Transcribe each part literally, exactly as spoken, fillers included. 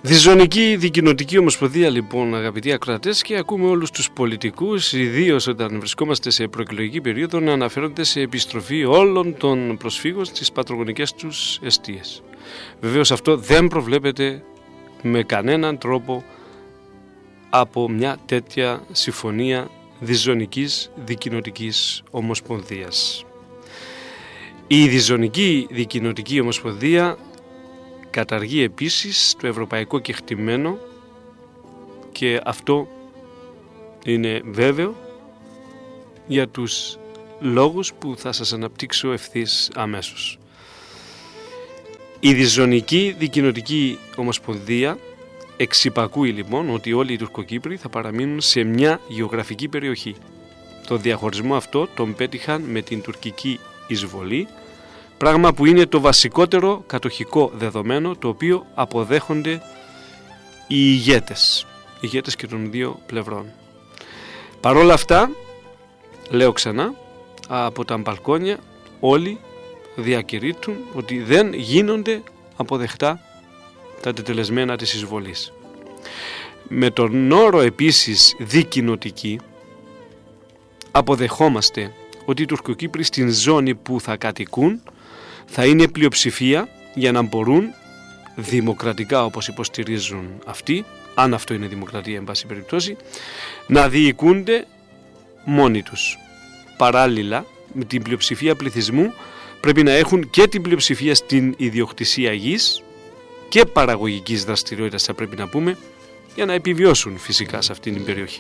Διζωνική δικοινοτική ομοσπονδία, λοιπόν, αγαπητοί ακροατές, και ακούμε όλους τους πολιτικούς, ιδίως όταν βρισκόμαστε σε προεκλογική περίοδο, να αναφέρονται σε επιστροφή όλων των προσφύγων στις πατρογονικές τους εστίες. Βεβαίως αυτό δεν προβλέπεται με κανέναν τρόπο από μια τέτοια συμφωνία διζωνικής δικοινοτικής ομοσπονδίας. Η διζωνική δικοινοτική ομοσπονδία καταργεί επίσης το ευρωπαϊκό κεκτημένο, και αυτό είναι βέβαιο για τους λόγους που θα σας αναπτύξω ευθύς αμέσως. Η διζωνική δικοινοτική ομοσπονδία εξυπακούει, λοιπόν, ότι όλοι οι Τουρκοκύπροι θα παραμείνουν σε μια γεωγραφική περιοχή. Το διαχωρισμό αυτό τον πέτυχαν με την τουρκική εισβολή, πράγμα που είναι το βασικότερο κατοχικό δεδομένο, το οποίο αποδέχονται οι ηγέτες, οι ηγέτες και των δύο πλευρών. Παρ' όλα αυτά, λέω ξανά, από τα μπαλκόνια όλοι διακηρύττουν ότι δεν γίνονται αποδεκτά τα τετελεσμένα της εισβολής. Με τον όρο επίσης δικοινοτική αποδεχόμαστε ότι οι Τουρκοκύπροι στην ζώνη που θα κατοικούν θα είναι πλειοψηφία για να μπορούν δημοκρατικά, όπως υποστηρίζουν αυτοί, αν αυτό είναι δημοκρατία εν πάση περιπτώσει, να διοικούνται μόνοι τους. Παράλληλα με την πλειοψηφία πληθυσμού πρέπει να έχουν και την πλειοψηφία στην ιδιοκτησία γης και παραγωγικής δραστηριότητας, θα πρέπει να πούμε, για να επιβιώσουν φυσικά σε αυτήν την περιοχή.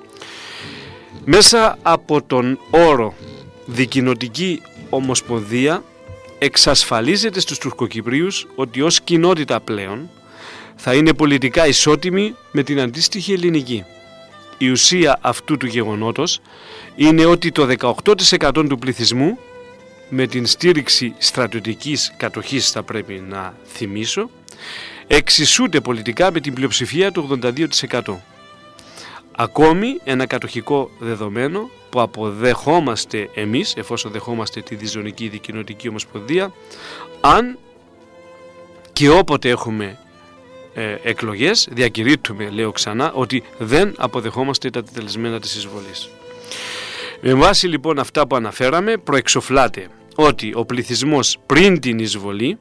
Μέσα από τον όρο δικοινοτική ομοσπονδία εξασφαλίζεται στους Τουρκοκυπρίους ότι ως κοινότητα πλέον θα είναι πολιτικά ισότιμη με την αντίστοιχη ελληνική. Η ουσία αυτού του γεγονότος είναι ότι το δεκαοκτώ τοις εκατό του πληθυσμού, με την στήριξη στρατιωτικής κατοχής, θα πρέπει να θυμίσω, εξισούται πολιτικά με την πλειοψηφία του ογδόντα δύο τοις εκατό. Ακόμη ένα κατοχικό δεδομένο που αποδεχόμαστε εμείς, εφόσον δεχόμαστε τη διζωνική δικοινοτική ομοσπονδία, αν και όποτε έχουμε ε, εκλογές, διακηρύττουμε, λέω ξανά, ότι δεν αποδεχόμαστε τα τετελεσμένα της εισβολής. Με βάση λοιπόν αυτά που αναφέραμε, προεξοφλάται ότι ο πληθυσμός πριν την εισβολή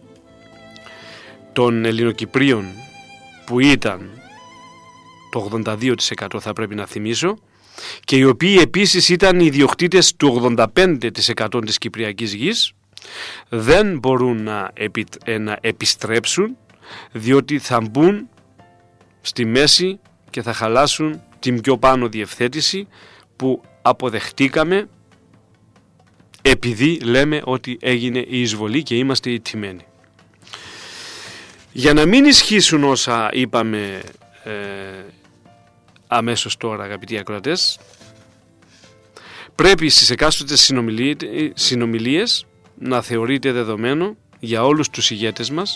των Ελληνοκυπρίων, που ήταν το ογδόντα δύο τοις εκατό, θα πρέπει να θυμίσω, και οι οποίοι επίσης ήταν οι ιδιοκτήτες του ογδόντα πέντε τοις εκατό της κυπριακής γης, δεν μπορούν να, επι, να επιστρέψουν, διότι θα μπουν στη μέση και θα χαλάσουν την πιο πάνω διευθέτηση που αποδεχτήκαμε, επειδή λέμε ότι έγινε η εισβολή και είμαστε ηττημένοι. Για να μην ισχύσουν όσα είπαμε ε, αμέσως τώρα, αγαπητοί ακροατές, πρέπει στις εκάστοτες συνομιλίες να θεωρείται δεδομένο για όλους τους ηγέτες μας,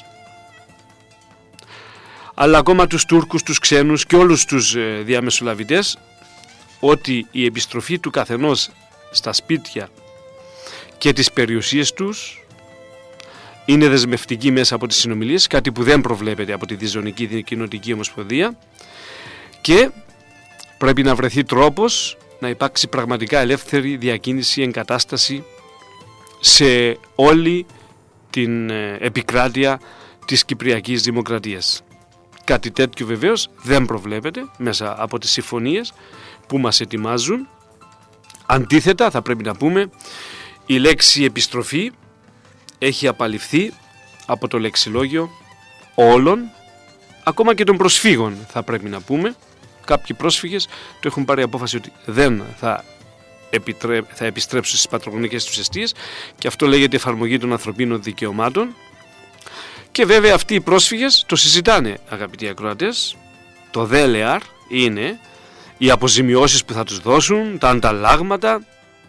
αλλά ακόμα τους Τούρκους, τους ξένους και όλους τους ε, διαμεσολαβητές, ότι η επιστροφή του καθενός στα σπίτια και τις περιουσίες τους είναι δεσμευτική μέσα από τις συνομιλίες, κάτι που δεν προβλέπεται από τη διζωνική δικοινοτική ομοσπονδία, και πρέπει να βρεθεί τρόπος να υπάρξει πραγματικά ελεύθερη διακίνηση, εγκατάσταση σε όλη την επικράτεια της Κυπριακής Δημοκρατίας. Κάτι τέτοιο βεβαίως δεν προβλέπεται μέσα από τις συμφωνίες που μας ετοιμάζουν. Αντίθετα, θα πρέπει να πούμε, η λέξη επιστροφή έχει απαλληφθεί από το λεξιλόγιο όλων, ακόμα και των προσφύγων, θα πρέπει να πούμε. Κάποιοι πρόσφυγες το έχουν πάρει απόφαση ότι δεν θα, επιτρέ... θα επιστρέψουν στις πατρογονικές τους εστίες, και αυτό λέγεται εφαρμογή των ανθρωπίνων δικαιωμάτων. Και βέβαια αυτοί οι πρόσφυγες το συζητάνε, αγαπητοί ακροατές. Το ΔΕΛΕΑΡ είναι οι αποζημιώσεις που θα τους δώσουν, τα ανταλλάγματα,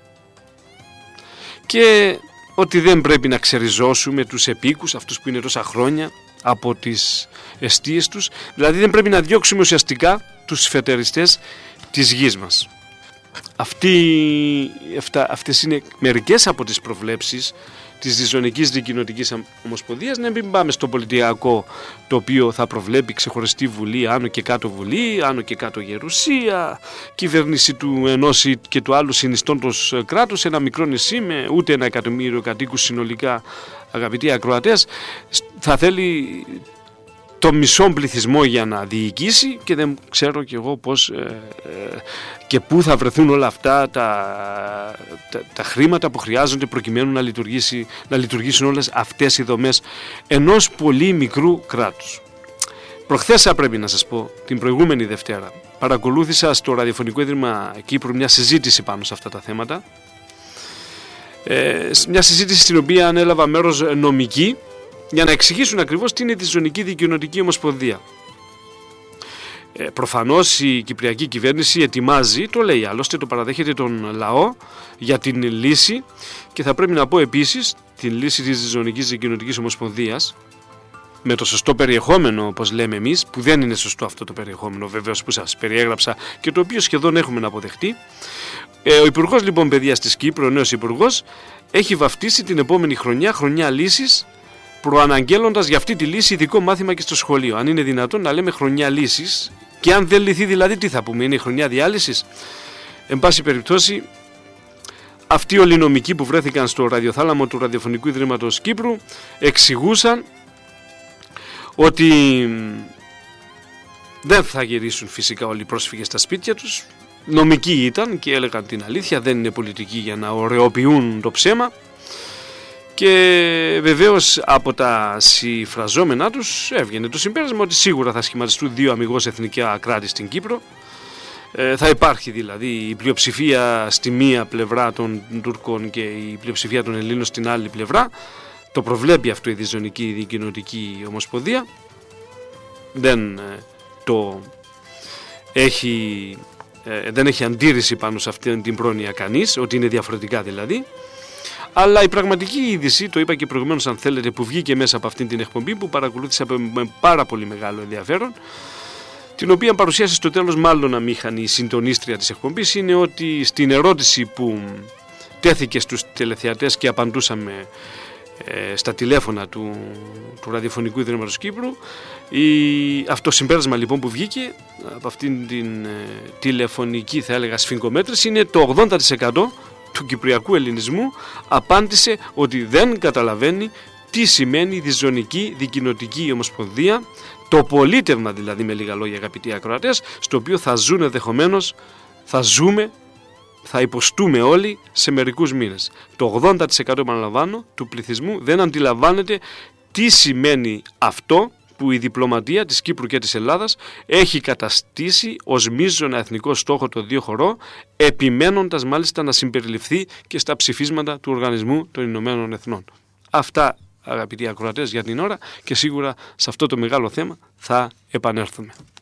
και ότι δεν πρέπει να ξεριζώσουμε τους επίκους, αυτούς που είναι τόσα χρόνια από τις εστίες τους, δηλαδή δεν πρέπει να διώξουμε ουσιαστικά τους φετεριστές της γης μας. Αυτή, αυτά, αυτές είναι μερικές από τις προβλέψεις της Διζωνικής Δικοινοτικής Ομοσπονδίας, να μην πάμε στο πολιτιακό, το οποίο θα προβλέπει ξεχωριστή βουλή, άνω και κάτω βουλή, άνω και κάτω γερουσία, κυβέρνηση του ενός και του άλλου συνιστώντος κράτους, ένα μικρό νησί με ούτε ένα εκατομμύριο κατοίκους συνολικά, αγαπητοί ακροατές, θα θέλει το μισό πληθυσμό για να διοικήσει και δεν ξέρω κι εγώ πώς ε, ε, και πού θα βρεθούν όλα αυτά τα, τα, τα χρήματα που χρειάζονται προκειμένου να, λειτουργήσει, να λειτουργήσουν όλες αυτές οι δομές ενός πολύ μικρού κράτους. Προχθές θα πρέπει να σας πω, την προηγούμενη Δευτέρα, παρακολούθησα στο Ραδιοφωνικό Ίδρυμα Κύπρου μια συζήτηση πάνω σε αυτά τα θέματα. Ε, μια συζήτηση στην οποία ανέλαβα μέρος νομικοί, για να εξηγήσουν ακριβώς τι είναι η Διζωνική Δικοινοτική Ομοσπονδία. Ε, προφανώς η κυπριακή κυβέρνηση ετοιμάζει, το λέει άλλωστε, το παραδέχεται τον λαό για την λύση, και θα πρέπει να πω επίσης την λύση της Διζωνικής Δικοινοτικής Ομοσπονδίας με το σωστό περιεχόμενο, όπως λέμε εμείς, που δεν είναι σωστό αυτό το περιεχόμενο βεβαίως που σας περιέγραψα και το οποίο σχεδόν έχουμε να αποδεχτεί. Ε, ο Υπουργός λοιπόν Παιδείας της Κύπρου, ο νέος Υπουργός, έχει βαφτίσει την επόμενη χρονιά χρονιά λύσης, προαναγγέλλοντας για αυτή τη λύση ειδικό μάθημα και στο σχολείο. Αν είναι δυνατόν να λέμε χρονιά λύσης, και αν δεν λυθεί δηλαδή τι θα πούμε, είναι η χρονιά διάλυσης? Εν πάση περιπτώσει, αυτοί όλοι οι νομικοί που βρέθηκαν στο ραδιοθάλαμο του Ραδιοφωνικού Ιδρύματος Κύπρου εξηγούσαν ότι δεν θα γυρίσουν φυσικά όλοι οι πρόσφυγες στα σπίτια τους. Νομικοί ήταν και έλεγαν την αλήθεια, δεν είναι πολιτικοί για να ωρεοποιούν το ψέμα. Και βεβαίως από τα συμφραζόμενά τους έβγαινε το συμπέρασμα ότι σίγουρα θα σχηματιστούν δύο αμιγώς εθνικά κράτη στην Κύπρο. Ε, θα υπάρχει δηλαδή η πλειοψηφία στη μία πλευρά των Τούρκων και η πλειοψηφία των Ελλήνων στην άλλη πλευρά. Το προβλέπει αυτό η Διζωνική Δικοινοτική Ομοσπονδία. Δεν, ε, το έχει, ε, δεν έχει αντίρρηση πάνω σε αυτή την πρόνοια κανείς, ότι είναι διαφορετικά δηλαδή. Αλλά η πραγματική είδηση, το είπα και προηγουμένως αν θέλετε, που βγήκε μέσα από αυτήν την εκπομπή, που παρακολούθησα με πάρα πολύ μεγάλο ενδιαφέρον, την οποία παρουσίασε στο τέλος μάλλον αμήχανη η συντονίστρια της εκπομπής, είναι ότι στην ερώτηση που τέθηκε στους τελεθεατές και απαντούσαμε ε, στα τηλέφωνα του, του Ραδιοφωνικού Ιδρύματος Κύπρου, η, αυτό το συμπέρασμα λοιπόν που βγήκε από αυτήν την ε, τηλεφωνική, θα έλεγα, σφιγγομέτρηση, είναι το ογδόντα τοις εκατό του κυπριακού ελληνισμού απάντησε ότι δεν καταλαβαίνει τι σημαίνει Διζωνική Δικοινοτική Ομοσπονδία, το πολίτευμα δηλαδή, με λίγα λόγια αγαπητοί ακροατές, στο οποίο θα ζουν ενδεχομένως, θα ζούμε, θα υποστούμε όλοι σε μερικούς μήνες. Το ογδόντα τοις εκατό, επαναλαμβάνω, του πληθυσμού δεν αντιλαμβάνεται τι σημαίνει αυτό που η διπλωματία της Κύπρου και της Ελλάδας έχει καταστήσει ως μείζωνα εθνικό στόχο το δύο χωρό, επιμένοντας μάλιστα να συμπεριληφθεί και στα ψηφίσματα του Οργανισμού των Ηνωμένων Εθνών. Αυτά, αγαπητοί ακροατές, για την ώρα, και σίγουρα σε αυτό το μεγάλο θέμα θα επανέλθουμε.